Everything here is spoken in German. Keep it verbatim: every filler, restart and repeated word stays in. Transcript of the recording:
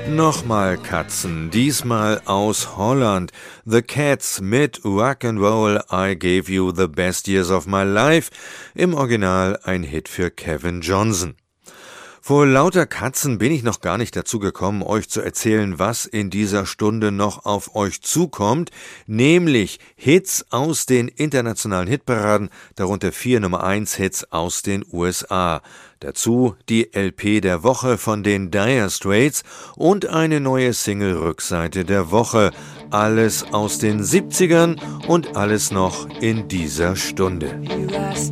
Nochmal Katzen, diesmal aus Holland. The Cats mit Rock'n'Roll, I Gave You the Best Years of My Life. Im Original ein Hit für Kevin Johnson. Vor lauter Katzen bin ich noch gar nicht dazu gekommen, euch zu erzählen, was in dieser Stunde noch auf euch zukommt, nämlich Hits aus den internationalen Hitparaden, darunter vier Nummer eins Hits aus den U S A. Dazu die L P der Woche von den Dire Straits und eine neue Single-Rückseite der Woche. Alles aus den siebzigern und alles noch in dieser Stunde.